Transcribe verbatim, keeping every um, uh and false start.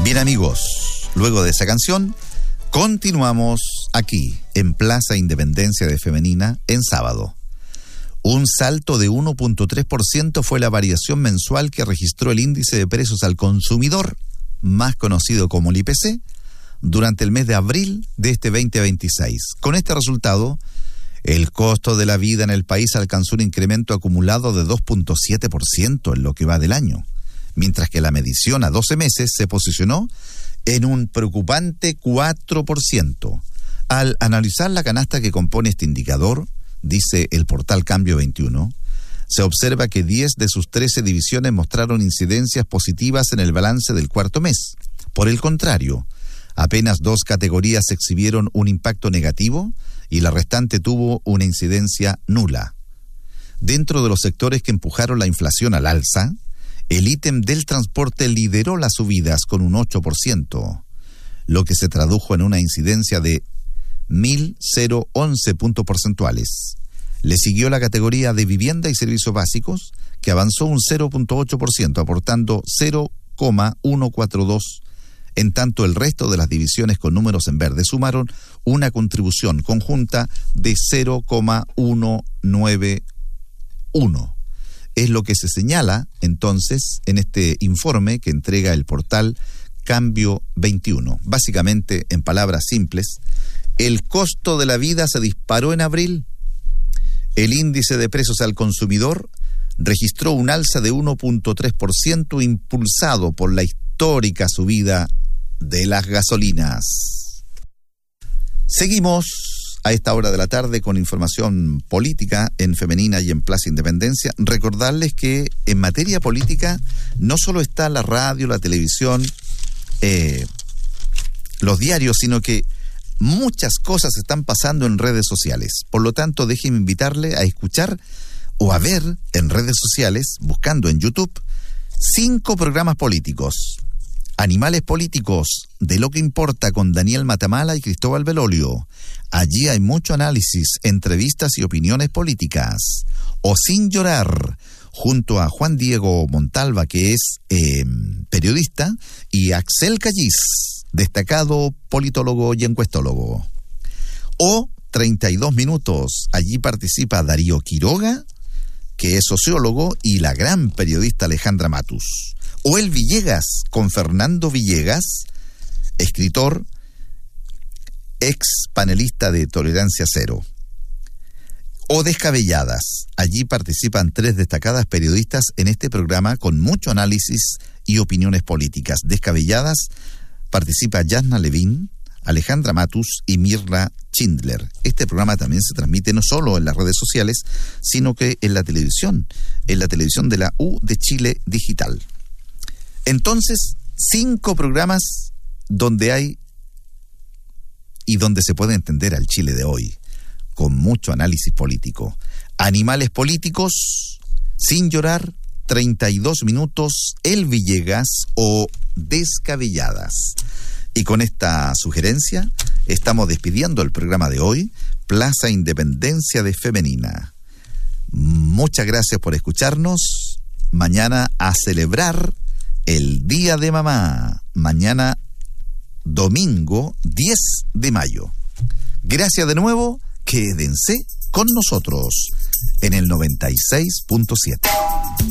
Bien, amigos, luego de esa canción, continuamos aquí en Plaza Independencia de Femenina en sábado. Un salto de uno punto tres por ciento fue la variación mensual que registró el índice de precios al consumidor, más conocido como el I P C, durante el mes de abril de este veinte veintiséis. Con este resultado, el costo de la vida en el país alcanzó un incremento acumulado de dos punto siete por ciento en lo que va del año, mientras que la medición a doce meses se posicionó en un preocupante cuatro por ciento. Al analizar la canasta que compone este indicador, dice el portal Cambio veintiuno, se observa que diez de sus trece divisiones mostraron incidencias positivas en el balance del cuarto mes. Por el contrario, apenas dos categorías exhibieron un impacto negativo y la restante tuvo una incidencia nula. Dentro de los sectores que empujaron la inflación al alza, el ítem del transporte lideró las subidas con un ocho por ciento, lo que se tradujo en una incidencia de mil once puntos porcentuales. Le siguió la categoría de vivienda y servicios básicos, que avanzó un cero punto ocho por ciento, aportando cero coma ciento cuarenta y dos. En tanto, el resto de las divisiones con números en verde sumaron una contribución conjunta de cero coma ciento noventa y uno. Es lo que se señala, entonces, en este informe que entrega el portal Cambio veintiuno. Básicamente, en palabras simples, el costo de la vida se disparó en abril. El índice de precios al consumidor registró un alza de uno punto tres por ciento impulsado por la histórica subida de las gasolinas. Seguimos a esta hora de la tarde con información política en Femenina y en Plaza Independencia. Recordarles que en materia política no solo está la radio, la televisión, eh, los diarios, sino que muchas cosas están pasando en redes sociales. Por lo tanto, déjenme invitarle a escuchar o a ver en redes sociales, buscando en YouTube, cinco programas políticos. Animales políticos, de lo que importa, con Daniel Matamala y Cristóbal Belolio. Allí hay mucho análisis, entrevistas y opiniones políticas. O Sin Llorar, junto a Juan Diego Montalva, que es eh, periodista, y Axel Callis, destacado politólogo y encuestólogo. O treinta y dos minutos, allí participa Darío Quiroga, que es sociólogo, y la gran periodista Alejandra Matus. O El Villegas, con Fernando Villegas, escritor, ex panelista de Tolerancia Cero. O Descabelladas, allí participan tres destacadas periodistas en este programa con mucho análisis y opiniones políticas. Descabelladas participa Yasna Levín, Alejandra Matus y Mirla Schindler. Este programa también se transmite no solo en las redes sociales, sino que en la televisión, en la televisión de la U de Chile Digital. Entonces, cinco programas donde hay y donde se puede entender al Chile de hoy, con mucho análisis político. Animales políticos, Sin Llorar, treinta y dos minutos, El Villegas o Descabelladas. Y con esta sugerencia estamos despidiendo el programa de hoy, Plaza Independencia de Femenina. Muchas gracias por escucharnos. Mañana a celebrar el Día de Mamá. Mañana domingo diez de mayo. Gracias de nuevo. Quédense con nosotros en el noventa y seis punto siete.